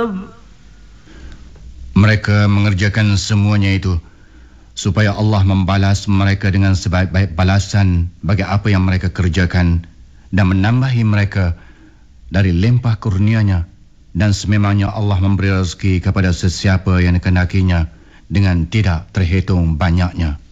Mereka mengerjakan semuanya itu supaya Allah membalas mereka dengan sebaik-baik balasan bagi apa yang mereka kerjakan dan menambahi mereka dari limpah kurnia-Nya, dan sememangnya Allah memberi rezeki kepada sesiapa yang dikehendakinya dengan tidak terhitung banyaknya.